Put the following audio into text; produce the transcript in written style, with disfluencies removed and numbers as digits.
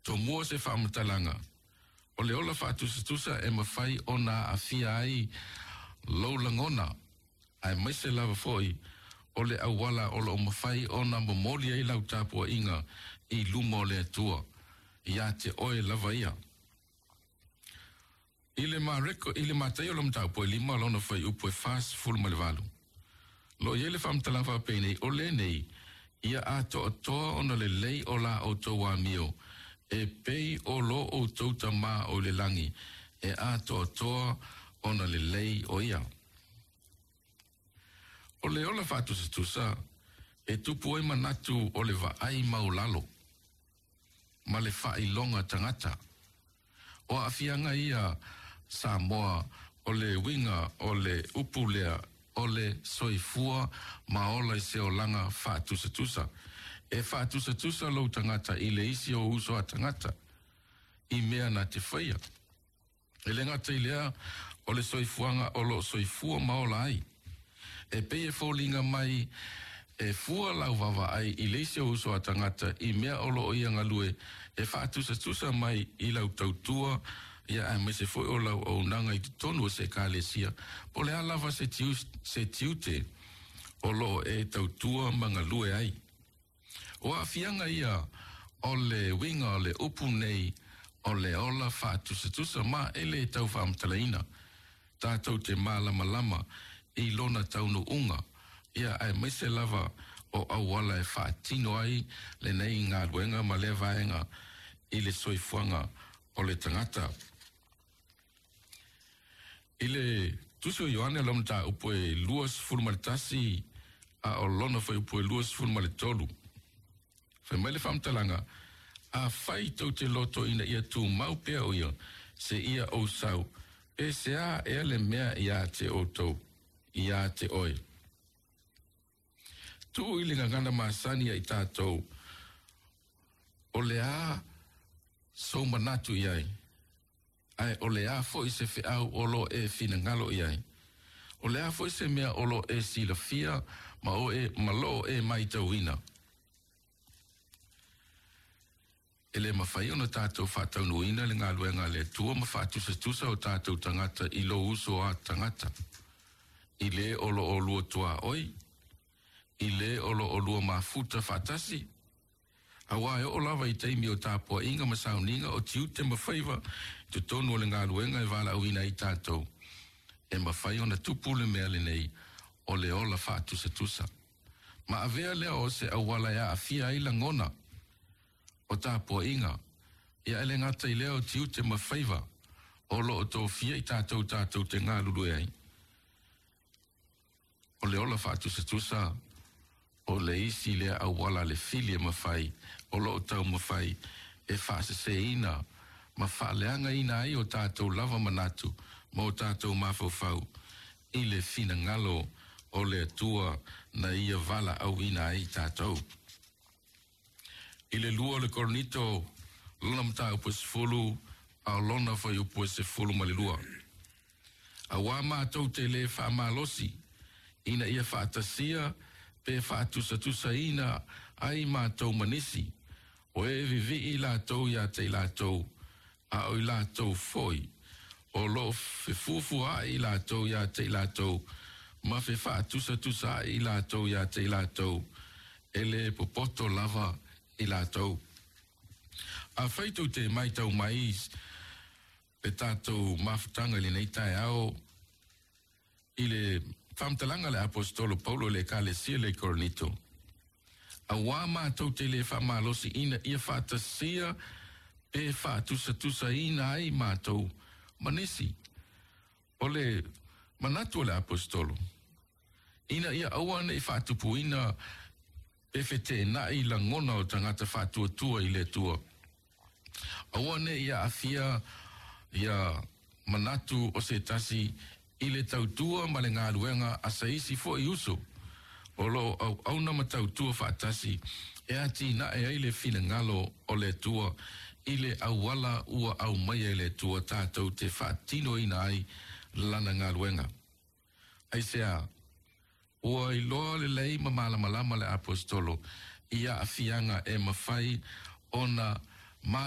to mua se whaamatalanga. O le ola whaatusa e mawhai o nā awhia ai lau langona. Ai maise lava foi o le awala o le o mawhai o nā mamoli ai lau tāpua inga I lumo le atua. Ia te oe lava ia. Ile ma tai o lo mtaupo lima lona whai upo fast full malevalu. Lo iele whamtalanga whapene o le nei ia ato atoa ona le lei o la o toa mio. E pei o lo o touta ma o le langi. E ato atoa ona le lei o ia. O le ola whatusa e tupu e manatu o le vaai maulalo. Ma le whailonga tangata. O awhianga ia Samoa o le winga o le upulea o le soifua ma ola I se o langa whaatusa. E whaatusa lau tangata I le isi o uso a tangata I mea na te whaia. E le ngata I lea o le soifuanga o lo soifua ma ola ai. E pei e fōlinga mai e fua lau wawa ai I le isi o uso a tangata I mea olo o ia ngalue e whaatusa mai I lau tautua ia ai me se foi o lau o nanga I tonu o se kālesia po le alava se tiute o lo e tautua mangalue ai. O a fianga ia o le winga o le upu nei o le ola whaatusa ma ele tau whaamtalaina tātou te malama I lona taunu unga ia ai me se lava o awala e whaatino ai le nei ngā ruenga ma le vaenga I le soifuanga o le tangata. Ile tuso Ioane lomta upoe luas fulmaritasi a o lona fai upoe luas fulmaritolu. Fai mele famtalanga a fai tau te loto ina ia tu maupea o ia se ia o sau e se a e le mea ia te o tau ia te oi. Tu ilinga ngana maasani I tātou o le a so manatu iai. Ai o le a foi se fe au olo e fina ngalo iai. O le a foi se mea olo e silafia ma o e malo e mai tauina. Ele mawhai ona tātou whātau nuina le ngā luenga le tua ma whātusa o tātou tangata I lo uso a tangata. I le olo o lua tua oi. I le olo o lua mafuta whātasi. Awa e o lava I teimi o tāpua inga masauninga o tiu te mawhaiva te tonu o le ngā luenga e wala auina I tātou. E mawhai ona tupu le mea le nei o le ola whātusa. Ma avea lea o se awala ea a fia ila ngona o tāpua inga. Ia ele ngata I lea o tiu te mawhaiva o lo o tō fia I tātou te ngā lulu ai. O le ola whātusa o le isi lea awala le fili e mawhai o lo tau mawhai e whaase se ina ma whaaleanga ina ai o tātou lava manatu ma o tātou mawhauwhau I le fina ngalo o le atua na ia vala au ina ai tātou. I le lua le koronito lona mta upo se fulu a lona whai upo se fulu ma le lua. A wā mātou te le whaamalosi ina ia whaatasia pe whaatusa ina ai mātou manisi o e vivi I lātou ia te lātou a o I lātou foi o lo fe fufua I lātou ia te lātou ma fe whaatusa I lātou ia te lātou ele popoto lava I lātou a whaitou te maitau mais pe tātou mafutanga li nei tai au I le whamtalanga le apostolo Paulo le kālesia le koronito. A wā mātou te le whamalosi ina ia whātasia pe whātusa ina ai mātou manisi. O le manatu le apostolo. Ina ia awane I whātupu ina pe whete na I langona o tangata whātua I le tua. Awane ia awhia ia manatu o se tasi I le tautua ma le ngā ruenga a saisi fo I uso. O lo au nama tautua whaatasi e ati na e ai le fina ngalo o le tua I le awala ua au mai e le tua tātou te whaatino ina ai lana ngā ruenga. Ai sea, ua I loa le lei ma malama le apostolo ia a fianga e mawhai ona